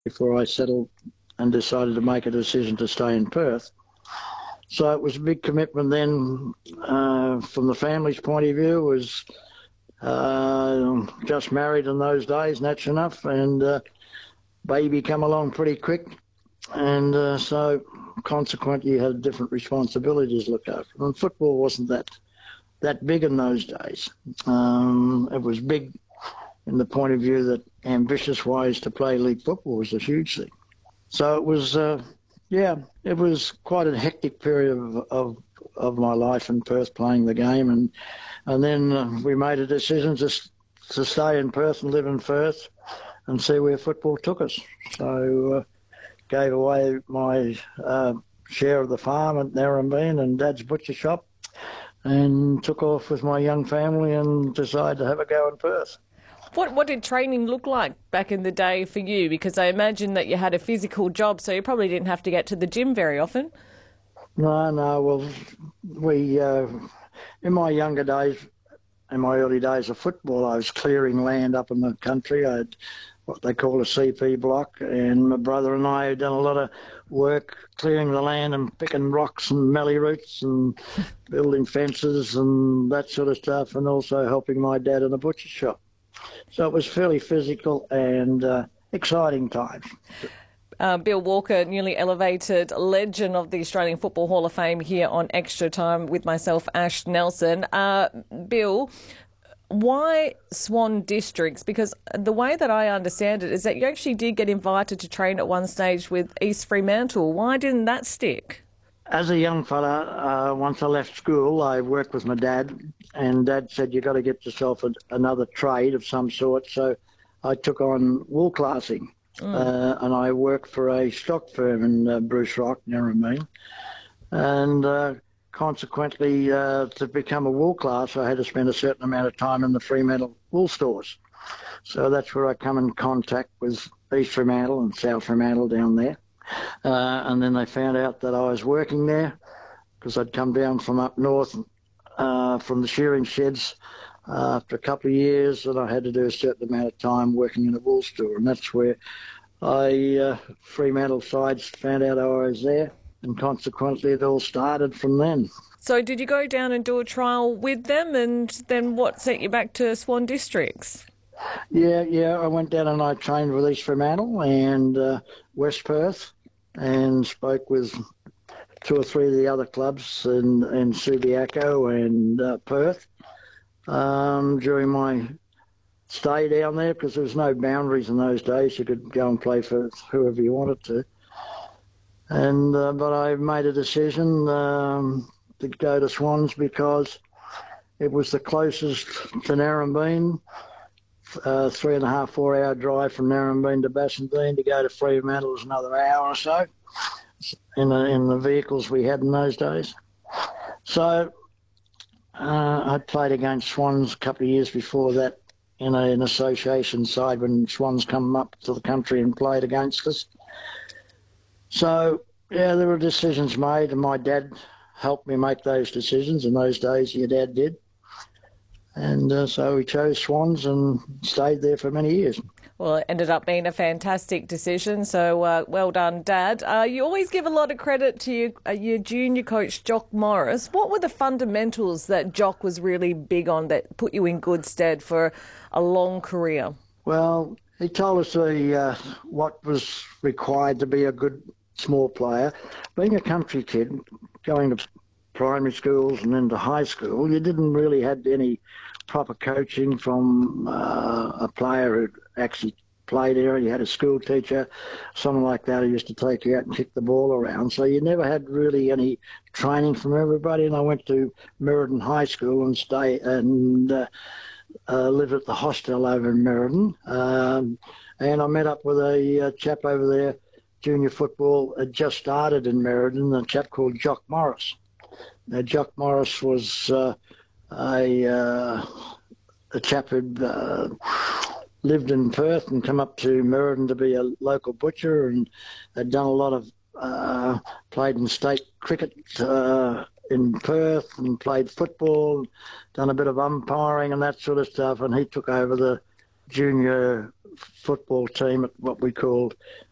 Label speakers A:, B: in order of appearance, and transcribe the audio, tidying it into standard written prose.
A: before I settled and decided to make a decision to stay in Perth. So it was a big commitment then from the family's point of view. Was just married in those days, naturally enough, and baby come along pretty quick. And so consequently you had different responsibilities to look after. And football wasn't that big in those days. It was big in the point of view that ambitious-wise to play league football was a huge thing. So it was, it was quite a hectic period of my life in Perth playing the game. And then we made a decision to stay in Perth and live in Perth and see where football took us. So gave away my share of the farm at Narrabeen and Dad's butcher shop and took off with my young family and decided to have a go in Perth.
B: What did training look like back in the day for you? Because I imagine that you had a physical job, so you probably didn't have to get to the gym very often.
A: No. Well, we in my younger days, in my early days of football, I was clearing land up in the country. I had what they call a CP block, and my brother and I had done a lot of work clearing the land and picking rocks and mallee roots and building fences and that sort of stuff, and also helping my dad in the butcher shop. So it was fairly physical and exciting times.
B: Bill Walker, newly elevated legend of the Australian Football Hall of Fame, here on Extra Time with myself, Ash Nelson. Bill, why Swan Districts? Because the way that I understand it is that you actually did get invited to train at one stage with East Fremantle. Why didn't that stick?
A: As a young fella, once I left school, I worked with my dad, and Dad said, you've got to get yourself another trade of some sort. So I took on wool classing, and I worked for a stock firm in Bruce Rock, Narrabeen. And consequently, to become a wool classer, I had to spend a certain amount of time in the Fremantle wool stores. So that's where I come in contact with East Fremantle and South Fremantle down there. And then they found out that I was working there because I'd come down from up north from the shearing sheds after a couple of years, and I had to do a certain amount of time working in a wool store. And that's where Fremantle sides found out I was there, and consequently it all started from then.
B: So did you go down and do a trial with them, and then what sent you back to Swan Districts?
A: Yeah, I went down and I trained with East Fremantle and West Perth, and spoke with 2 or 3 of the other clubs in Subiaco and Perth during my stay down there, because there was no boundaries in those days. You could go and play for whoever you wanted to. And but I made a decision to go to Swans because it was the closest to Narrabeen. 3.5, 4 hour drive from Narrabeen to Bassendean. To go to Fremantle was another hour or so in the vehicles we had in those days. So I played against Swans a couple of years before that in an association side when Swans come up to the country and played against us. So yeah, there were decisions made, and my dad helped me make those decisions. In those days, your dad did. And so we chose Swans and stayed there for many years.
B: Well, it ended up being a fantastic decision, so well done, Dad. You always give a lot of credit to your junior coach, Jock Morris. What were the fundamentals that Jock was really big on that put you in good stead for a long career?
A: Well, he told us what was required to be a good small player. Being a country kid, going to primary schools and then to high school, you didn't really have any proper coaching from a player who actually played there. You had a school teacher, someone like that who used to take you out and kick the ball around. So you never had really any training from everybody. And I went to Merredin High School and lived at the hostel over in Merredin. And I met up with a chap over there, junior football had just started in Merredin, a chap called Jock Morris. Now, Jock Morris was a chap who'd lived in Perth and come up to Merredin to be a local butcher, and had done a lot of played in state cricket in Perth and played football, done a bit of umpiring and that sort of stuff. And he took over the junior football team at what we called